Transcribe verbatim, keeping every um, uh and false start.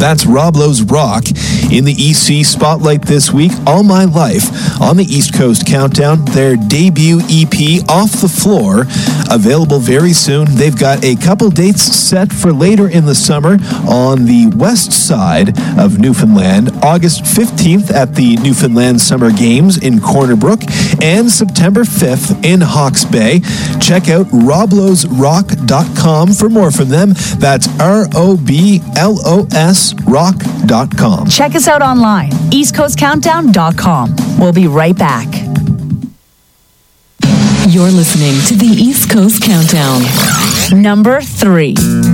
That's Rob Lowe's Rock. In the E C Spotlight this week, All My Life on the East Coast Countdown, their debut E P, Off the Floor, available very soon. They've got a couple dates set for later in the summer on the west side of Newfoundland, August fifteenth at the Newfoundland Summer Games in Corner Brook, and September fifth in Hawke's Bay. Check out rob lows rock dot com for more from them. That's R O B L O S rock dot com. Check us out online, east coast countdown dot com. We'll be right back. You're listening to the East Coast Countdown. Number three.